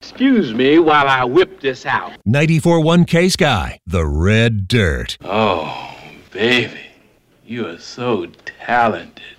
Excuse me while I whip this out. 94.1 K-Sky, the Red Dirt. Oh, baby, you are so talented.